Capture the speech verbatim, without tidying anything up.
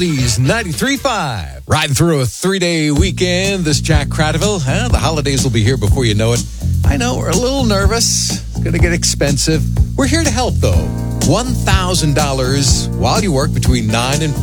Oldies ninety-three point five. Riding through a three-day weekend. This Jack Cradaville. Huh? The holidays will be here before you know it. I know, we're a little nervous. It's going to get expensive. We're here to help, though. one thousand dollars while you work between nine and